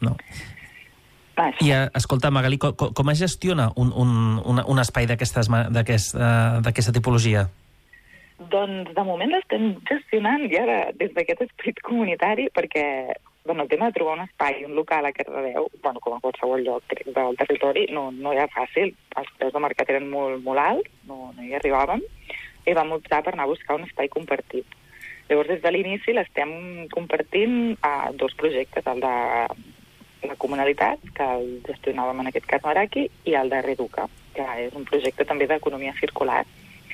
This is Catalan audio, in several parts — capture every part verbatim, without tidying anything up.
No. I, escolta, Magalí, com, com es gestiona un, un, un, un espai d'aquesta tipologia? Doncs, de moment l'estem gestionant ja de, des d'aquest esperit comunitari, perquè bueno, el tema de trobar un espai, un local a Cardedeu, bueno, com a qualsevol lloc crec, del territori, no, no era fàcil. Els preus de mercat eren molt, molt alts, no, no hi arribàvem, i vam optar per anar a buscar un espai compartit. Llavors, des de l'inici l'estem compartint a dos projectes, el de la Comunalitat, que el gestionàvem en aquest cas Meraki, i el de Reduca, que és un projecte també d'economia circular.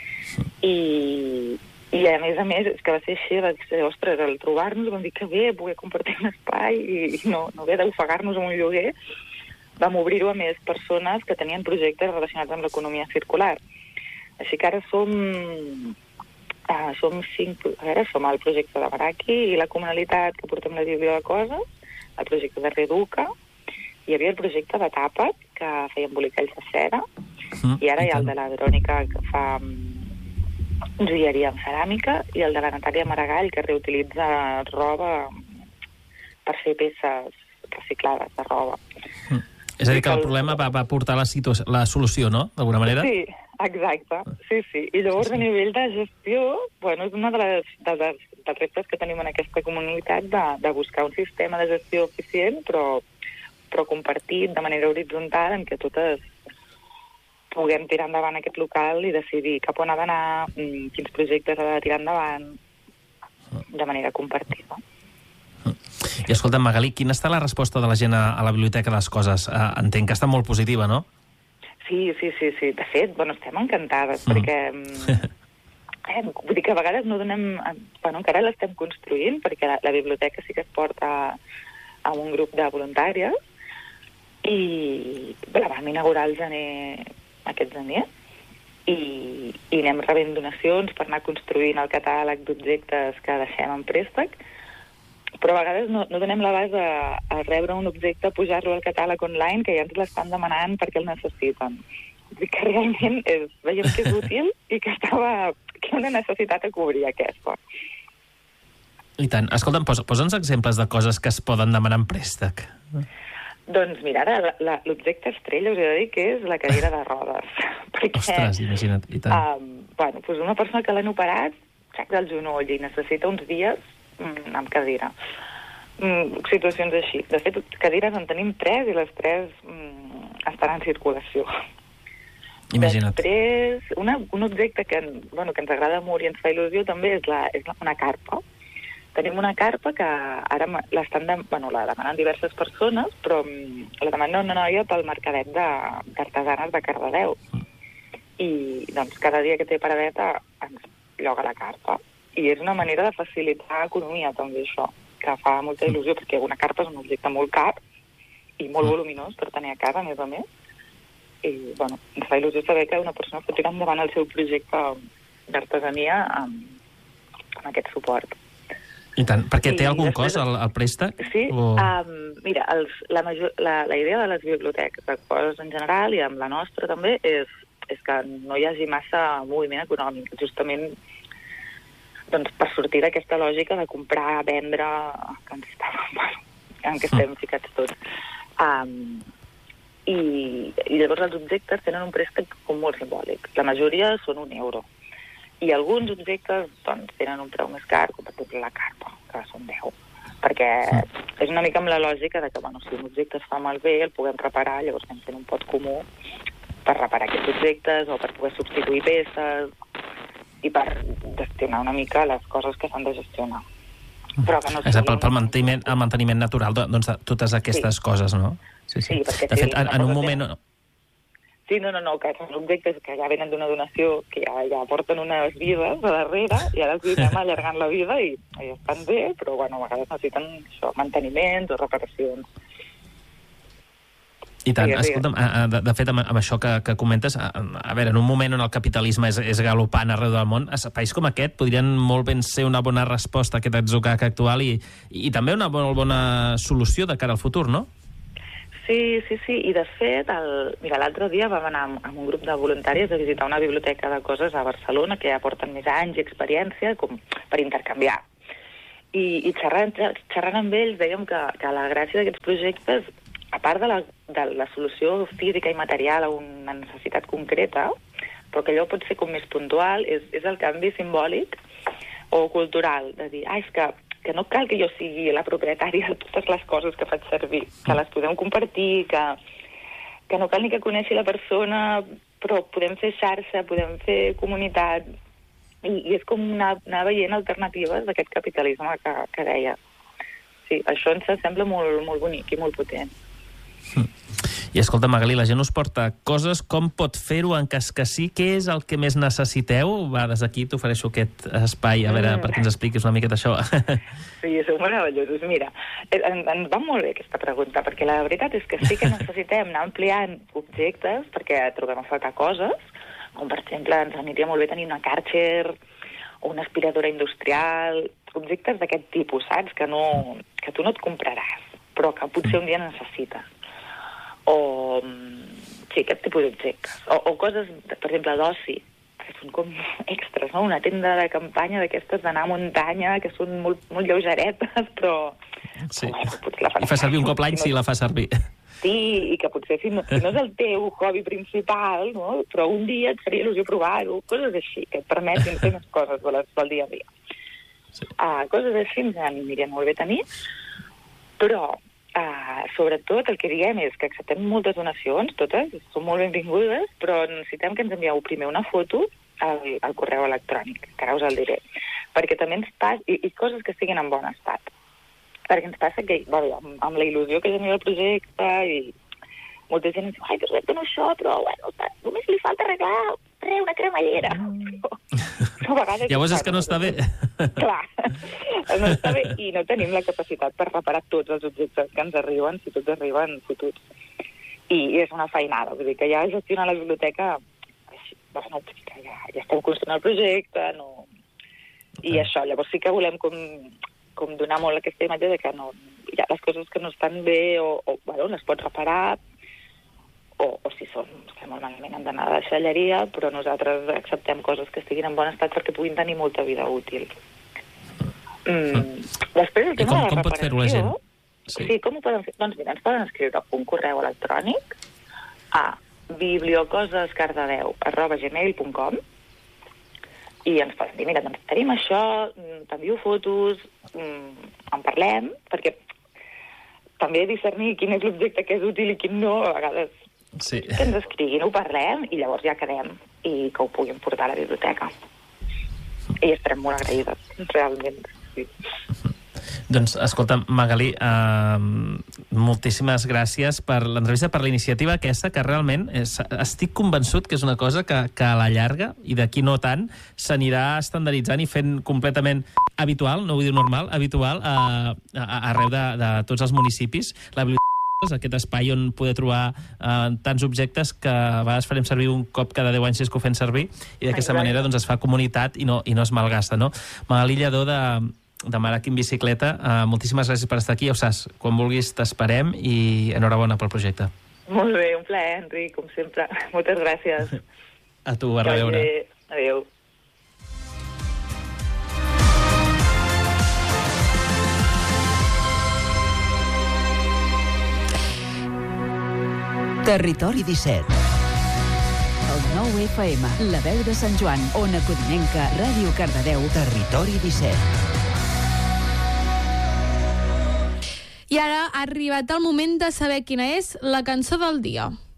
I, i a més a més, és que va ser així, va ser, ostres, al trobar-nos vam dir que bé, poder compartir un espai i no, no haver d'ofegar-nos amb un lloguer, vam obrir-ho a més persones que tenien projectes relacionats amb l'economia circular. Així que ara som, uh, som cinc, ara som el projecte de Meraki i la Comunalitat, que portem la Bíblia de Coses, el projecte de Reduca, hi havia el projecte de Tapa't, que feia embolicalls de cera, mm, i ara hi ha el de la Verònica, que fa joieria en ceràmica, i el de la Natàlia Maragall, que reutilitza roba per fer peces reciclades de roba. Mm. És a dir, que el problema va, va portar la, la solució, no?, d'alguna manera? Sí, exacte. Sí, sí. I llavors, sí, sí. A nivell de gestió, bueno, és una de les, de les, dels reptes que tenim en aquesta comunitat de, de buscar un sistema de gestió eficient, però, però compartit de manera horitzontal, en què totes puguem tirar endavant aquest local i decidir cap on ha d'anar, quins projectes ha de tirar endavant, de manera compartida. I escolta, Magalí, quina està la resposta de la gent a, a la Biblioteca de les Coses? Uh, entenc que està molt positiva, no? Sí, sí, sí, sí. De fet, bueno, estem encantades, mm. perquè eh, vull dir que a vegades no donem... Bueno, encara l'estem construint, perquè la, la biblioteca sí que es porta a, a un grup de voluntàries, i la vam inaugurar el gener, aquest gener, i, i anem rebent donacions per anar construint el catàleg d'objectes que deixem en préstec, però a vegades no, no donem l'abast a, a rebre un objecte, pujar-lo al catàleg online, que ja ens l'estan demanant perquè el necessiten. Vull dir que realment és, veiem que és útil i que estava que hi ha una necessitat a cobrir aquesta. I tant. Escolta'm, posa, posa'ns exemples de coses que es poden demanar en préstec. Doncs mira, ara l'objecte estrella us he de dir que és la cadira de rodes. Perquè, ostres, imagina't, i tant. Um, bueno, doncs una persona que l'han operat, sac del genoll, i necessita uns dies mm, amb cadira. Mm, situacions així. De fet, cadires en tenim tres i les tres mm, estan en circulació. Imagina't. Després, una, un objecte que, bueno, que ens agrada molt i ens fa il·lusió també és, la, és la, una carpa. Tenim una carpa que ara l'estan de, bueno, la demanen diverses persones, però la demana una noia pel mercadet d'artesanes de, de Cardedeu. I doncs cada dia que té paradeta ens lloga la carpa. I és una manera de facilitar economia també això, que fa molta il·lusió, perquè una carpa és un objecte molt car i molt voluminós per tenir a casa, a més a més. I bueno, ens fa il·lusió saber que una persona pot tirar endavant el seu projecte d'artesania amb, amb aquest suport. I tant, perquè té I algun després, cost el, el préstec? Sí, o... um, mira, els, la, major, la, la idea de les biblioteques, de coses en general, i amb la nostra també, és, és que no hi hagi massa moviment econòmic, justament doncs, per sortir d'aquesta lògica de comprar, vendre, que ens estava, bueno, en què estem ficats tots. Um, i, I llavors els objectes tenen un préstec com molt simbòlic. La majoria són un euro. I alguns objectes doncs, tenen un preu més car, com per exemple la carpa, que són deu. Perquè és una mica amb la lògica de que bueno, si un objecte es fa malbé, el puguem reparar, llavors anem fent un pot comú per reparar aquests objectes o per poder substituir peces i per gestionar una mica les coses que s'han de gestionar. Però que no sigui... Pel, pel manteniment, el manteniment natural doncs, de totes aquestes sí. coses, no? Sí, sí. Sí, perquè de fet, en, en un moment... Tenen... Sí, no, no, no, que són objectes que ja venen d'una donació, que ja, ja porten unes vides a darrere, i ara els anem allargant la vida i, i estan bé, però bueno, a vegades necessiten això, manteniments o reparacions. I tant, escolta'm, de, de fet, amb, amb això que, que comentes, a, a veure, en un moment on el capitalisme és, és galopant arreu del món, espais com aquest podrien molt ben ser una bona resposta a aquest atzucac actual i, i també una molt bona solució de cara al futur, no? Sí, sí, sí, i de fet, el... mira, l'altre dia vam anar amb, amb un grup de voluntaris a visitar una biblioteca de coses a Barcelona que ja porten més anys i experiència com per intercanviar. I, i xerrant, xerrant amb ells dèiem que, que la gràcia d'aquests projectes, a part de la, de la solució física i material a una necessitat concreta, però que allò pot ser com més puntual, és, és el canvi simbòlic o cultural, de dir, ah, és que, que no cal que jo sigui la propietària de totes les coses que faig servir, que les podem compartir, que, que no cal ni que coneixi la persona, però podem fer xarxa, podem fer comunitat, i, i és com anar, anar veient alternatives d'aquest capitalisme que, que deia. Sí, això ens sembla molt, molt bonic i molt potent. I escolta, Magalí, la gent us porta coses, com pot fer-ho en cas que sí? Què és el que més necessiteu? Va, des d'aquí t'ofereixo aquest espai, a veure, mm. perquè ens expliquis una miqueta això. Sí, sou meravellosos. Mira, en, ens va molt bé aquesta pregunta, perquè la veritat és que sí que necessitem anar ampliant objectes, perquè trobem a faltar coses, com per exemple ens aniria molt bé tenir una Kärcher, una aspiradora industrial, objectes d'aquest tipus, saps? Que, no, que tu no et compraràs, però que potser un dia necessites. O, sí, aquest tipus d'objectes. O, o coses, per exemple, d'oci, que són com extras, no? Una tenda de campanya d'aquestes d'anar a muntanya, que són molt, molt lleugeretes, però... Sí. Bueno, potser la I fa servir un cop l'any, si la fa servir. Sí, i que potser si no, si no és el teu hobby principal, no? Però un dia et faria il·lusió provar-ho, coses així, que et permetin fer més coses pel, pel dia a dia. Sí. Uh, coses així ens aniria molt bé tenir, però uh, sobretot el que diem és que acceptem moltes donacions, totes, són molt benvingudes, però necessitem que ens envieu primer una foto al, al correu electrònic, que ara us el diré, perquè també ens passa, i, i coses que estiguin en bon estat. Perquè ens passa que, bé, amb, amb la il·lusió que genera el projecte, i molta gent ens diu, ai, que us dono això, però, bueno, només li falta arreglar re, una cremallera. Mm. Però, però llavors és que no està bé. Clar, no està bé, i no tenim la capacitat per reparar tots els objectes que ens arriben, si tots arriben fotuts. I, i és una feinada, vull dir que ja gestionar la biblioteca, bueno, que ja, ja estem construint el projecte, no... I okay. Això, llavors sí que volem com... com donar molt aquesta imatge de que no, hi ha les coses que no estan bé o, o bueno, les pots reparar o, o si són, estan molt malament, han d'anar a la deixalleria, però nosaltres acceptem coses que estiguin en bon estat perquè puguin tenir molta vida útil. Mm. Després, el tema com, de la com pot fer-ho la gent? Sí. Sí, com ho poden fer? Doncs mira, ens poden escriure un correu electrònic a bibliocosescardedeu arroba gmail punt com i ens poden dir, mira, doncs tenim això, t'envio fotos, en parlem, perquè també discernir quin és l'objecte que és útil i quin no, a vegades sí. Que ens escriguin, ho parlem, i llavors ja quedem, i que ho puguin portar a la biblioteca. I estarem molt agraïdes, realment, sí. Doncs, escolta, Magalí, eh, moltíssimes gràcies per l'entrevista, per la iniciativa aquesta, que realment és, estic convençut que és una cosa que, que a la llarga, i d'aquí no tant, s'anirà estandarditzant i fent completament habitual, no vull dir normal, habitual, a, a, arreu de, de tots els municipis. La biblioteca, aquest espai on poder trobar eh, tants objectes que a vegades farem servir un cop cada deu anys si és que ho fem servir, i d'aquesta manera doncs, es fa comunitat i no, i no es malgasta, no? Magalí Lledó, de... de Marac en bicicleta, uh, moltíssimes gràcies per estar aquí, ja ho saps, quan vulguis t'esperem i enhorabona pel projecte. Molt bé, un plaer, Enric, com sempre. Moltes gràcies. A tu, a reveure. Adéu. Territori disset. El nou F M, la veu de Sant Joan, Ona Codinenca, Ràdio Cardedeu, Territori disset. I ara ha arribat el moment de saber quina és la cançó del dia.